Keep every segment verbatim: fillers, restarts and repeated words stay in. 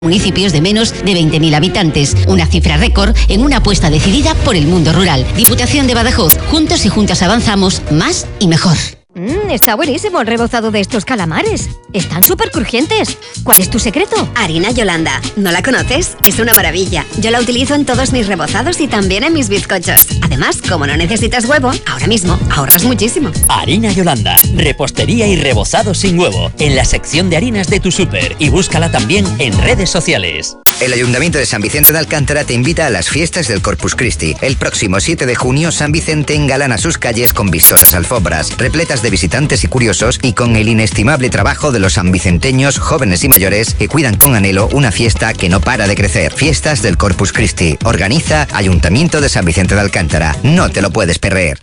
Municipios de menos de veinte mil habitantes, una cifra récord en una apuesta decidida por el mundo rural. Diputación de Badajoz, juntos y juntas avanzamos más y mejor. Mmm, está buenísimo el rebozado de estos calamares. Están súper crujientes. ¿Cuál es tu secreto? Harina Yolanda. ¿No la conoces? Es una maravilla. Yo la utilizo en todos mis rebozados y también en mis bizcochos. Además, como no necesitas huevo, ahora mismo ahorras muchísimo. Harina Yolanda. Repostería y rebozado sin huevo. En la sección de harinas de tu súper. Y búscala también en redes sociales. El Ayuntamiento de San Vicente de Alcántara te invita a las fiestas del Corpus Christi. El próximo siete de junio, San Vicente engalana sus calles con vistosas alfombras, repletas de visitantes y curiosos, y con el inestimable trabajo de los sanvicenteños, jóvenes y mayores, que cuidan con anhelo una fiesta que no para de crecer. Fiestas del Corpus Christi. Organiza Ayuntamiento de San Vicente de Alcántara. No te lo puedes perder.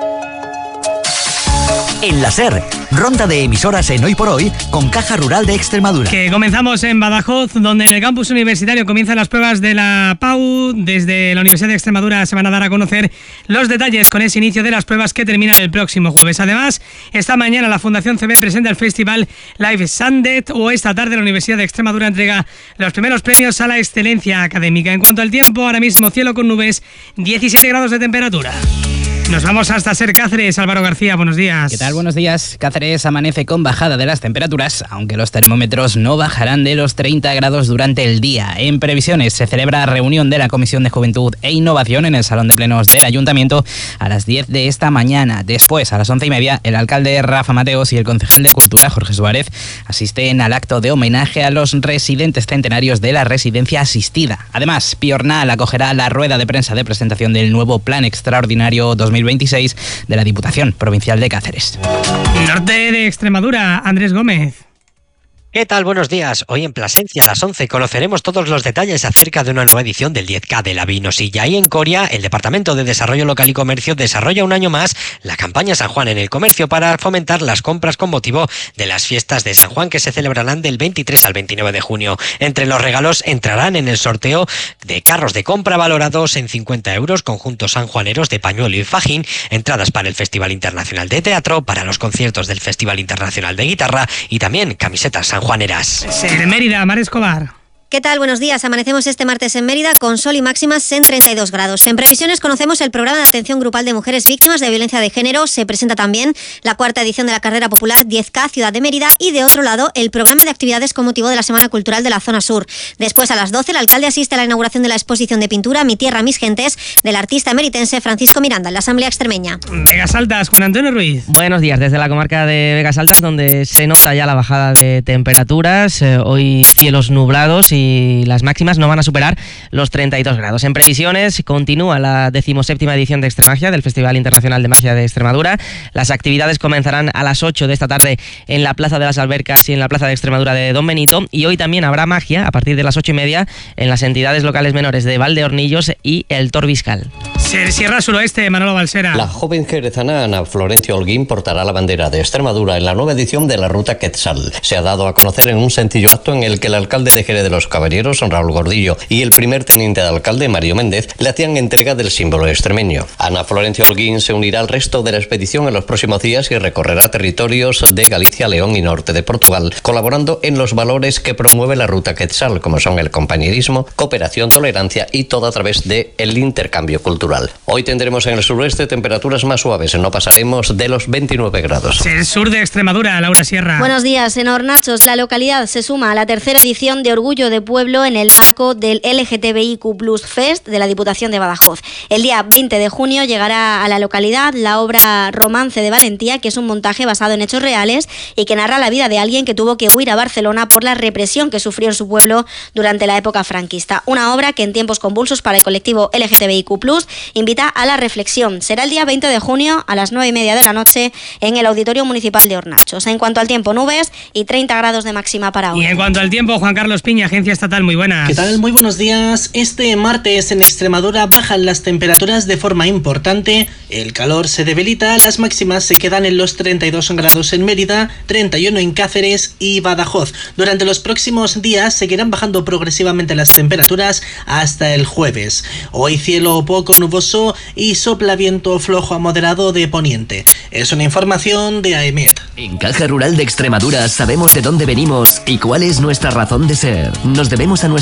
En la SER, ronda de emisoras en Hoy por Hoy con Caja Rural de Extremadura. Que comenzamos en Badajoz, donde en el campus universitario comienzan las pruebas de la P A U. Desde la Universidad de Extremadura se van a dar a conocer los detalles con ese inicio de las pruebas que terminan el próximo jueves. Además, esta mañana la Fundación C B presenta el festival Live Sundet, o esta tarde la Universidad de Extremadura entrega los primeros premios a la excelencia académica. En cuanto al tiempo, ahora mismo cielo con nubes, diecisiete grados de temperatura. Nos vamos hasta Ser Cáceres. Álvaro García, buenos días. ¿Qué tal? Buenos días. Cáceres amanece con bajada de las temperaturas, aunque los termómetros no bajarán de los treinta grados durante el día. En previsiones, se celebra reunión de la Comisión de Juventud e Innovación en el Salón de Plenos del Ayuntamiento a las diez de esta mañana. Después, a las once y media, el alcalde Rafa Mateos y el concejal de Cultura, Jorge Suárez, asisten al acto de homenaje a los residentes centenarios de la residencia asistida. Además, Piornal acogerá la rueda de prensa de presentación del nuevo Plan Extraordinario dos mil veintiséis de la Diputación Provincial de Cáceres. Norte de Extremadura, Andrés Gómez. ¿Qué tal? Buenos días. Hoy en Plasencia a las once conoceremos todos los detalles acerca de una nueva edición del diez K de la Vinosilla. Y en Coria, el Departamento de Desarrollo Local y Comercio desarrolla un año más la campaña San Juan en el comercio para fomentar las compras con motivo de las fiestas de San Juan, que se celebrarán del veintitrés al veintinueve de junio. Entre los regalos entrarán en el sorteo de carros de compra valorados en cincuenta euros, conjuntos sanjuaneros de pañuelo y fajín, entradas para el Festival Internacional de Teatro, para los conciertos del Festival Internacional de Guitarra y también camisetas sanjuaneras. Ser Mérida, Mar Escobar. ¿Qué tal? Buenos días. Amanecemos este martes en Mérida con sol y máximas en treinta y dos grados. En previsiones conocemos el programa de atención grupal de mujeres víctimas de violencia de género. Se presenta también la cuarta edición de la carrera popular diez K Ciudad de Mérida y, de otro lado, el programa de actividades con motivo de la Semana Cultural de la Zona Sur. Después, a las doce, el alcalde asiste a la inauguración de la exposición de pintura Mi Tierra, Mis Gentes del artista emeritense Francisco Miranda en la Asamblea Extremeña. Vegas Altas, Juan Antonio Ruiz. Buenos días desde la comarca de Vegas Altas, donde se nota ya la bajada de temperaturas. Eh, hoy cielos nublados y las máximas no van a superar los treinta y dos grados. En previsiones continúa la decimoséptima edición de Extremagia, del Festival Internacional de Magia de Extremadura. Las actividades comenzarán a las ocho de esta tarde en la Plaza de las Albercas y en la Plaza de Extremadura de Don Benito, y hoy también habrá magia a partir de las ocho y media en las entidades locales menores de Valdeornillos y el Torbiscal. Ser Sierra Suroeste, Manolo Balsera. La joven jerezana Ana Florencia Holguín portará la bandera de Extremadura en la nueva edición de la Ruta Quetzal. Se ha dado a conocer en un sencillo acto en el que el alcalde de Jerez de los Caballeros, Raúl Gordillo, y el primer teniente de alcalde, Mario Méndez, le hacían entrega del símbolo extremeño. Ana Florencia Holguín se unirá al resto de la expedición en los próximos días y recorrerá territorios de Galicia, León y norte de Portugal, colaborando en los valores que promueve la Ruta Quetzal, como son el compañerismo, cooperación, tolerancia y todo a través del intercambio cultural. Hoy tendremos en el suroeste temperaturas más suaves, no pasaremos de los veintinueve grados. El sur de Extremadura, Laura Sierra. Buenos días. En Hornachos, la localidad se suma a la tercera edición de Orgullo de Pueblo en el marco del L G T B I Q plus Fest de la Diputación de Badajoz. El día veinte de junio llegará a la localidad la obra Romance de Valentía, que es un montaje basado en hechos reales y que narra la vida de alguien que tuvo que huir a Barcelona por la represión que sufrió en su pueblo durante la época franquista. Una obra que en tiempos convulsos para el colectivo L G T B I Q plus invita a la reflexión. Será el día veinte de junio a las nueve y media de la noche en el Auditorio Municipal de Hornachos. En cuanto al tiempo, nubes y treinta grados de máxima para hoy. Y en cuanto al tiempo, Juan Carlos Piña, Agencia Estatal, muy buenas. ¿Qué tal? Muy buenos días. Este martes en Extremadura bajan las temperaturas de forma importante, el calor se debilita, las máximas se quedan en los treinta y dos grados en Mérida, treinta y uno en Cáceres y Badajoz. Durante los próximos días seguirán bajando progresivamente las temperaturas hasta el jueves. Hoy cielo poco nuboso y sopla viento flojo a moderado de poniente. Es una información de AEMET. En Caja Rural de Extremadura sabemos de dónde venimos y cuál es nuestra razón de ser. Nos debemos a nuestra